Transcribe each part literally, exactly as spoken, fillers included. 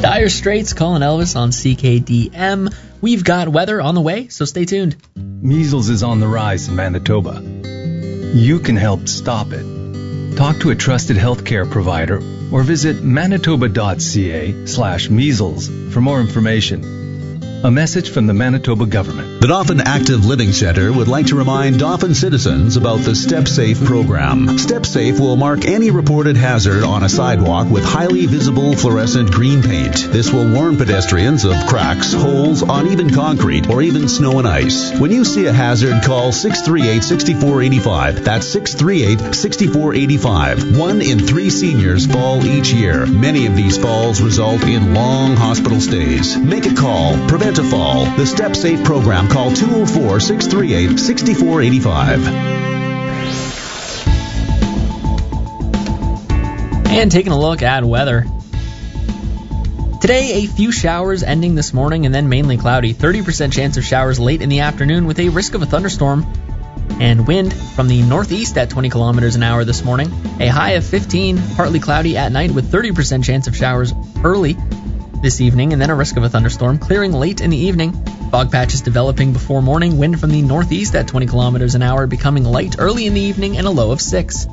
Dire Straits, calling Elvis on C K D M. We've got weather on the way, so stay tuned. Measles is on the rise in Manitoba. You can help stop it. Talk to a trusted healthcare provider or visit manitoba.ca slash measles for more information. A message from the Manitoba government. The Dauphin Active Living Centre would like to remind Dauphin citizens about the Step Safe program. Step Safe will mark any reported hazard on a sidewalk with highly visible fluorescent green paint. This will warn pedestrians of cracks, holes, uneven concrete, or even snow and ice. When you see a hazard, call six three eight, six four eight five. That's six three eight, six four eight five. One in three seniors fall each year. Many of these falls result in long hospital stays. Make a call. Prevent a fall. The Step Safe program. Call two oh four, six three eight, six four eight five. And taking a look at weather. Today, a few showers ending this morning and then mainly cloudy. thirty percent chance of showers late in the afternoon with a risk of a thunderstorm. And wind from the northeast at twenty kilometers an hour this morning. A high of fifteen, partly cloudy at night with thirty percent chance of showers early this evening, and then a risk of a thunderstorm clearing late in the evening. Fog patches developing before morning. Wind from the northeast at twenty kilometers an hour, becoming light early in the evening and a low of six.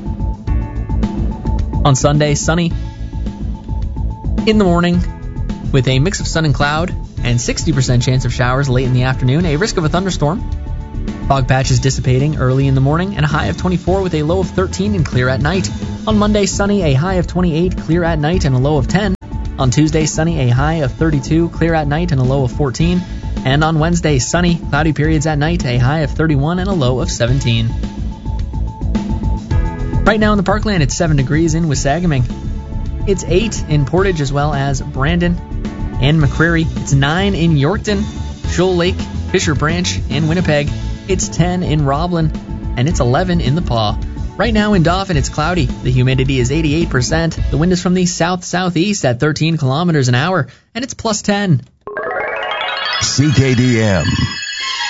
On Sunday, sunny in the morning with a mix of sun and cloud and sixty percent chance of showers late in the afternoon. A risk of a thunderstorm. Fog patches dissipating early in the morning and a high of twenty-four with a low of thirteen and clear at night. On Monday, sunny, a high of twenty-eight, clear at night and a low of ten. On Tuesday, sunny, a high of thirty-two, clear at night and a low of fourteen. And on Wednesday, sunny, cloudy periods at night, a high of thirty-one and a low of seventeen. Right now in the Parkland, it's seven degrees in Wasagaming. It's eight in Portage as well as Brandon and McCreary. It's nine in Yorkton, Shoal Lake, Fisher Branch, and Winnipeg. It's ten in Roblin, and it's eleven in the Paw. Right now in Dauphin, it's cloudy. The humidity is eighty-eight percent. The wind is from the south-southeast at thirteen kilometers an hour, and it's plus ten. C K D M.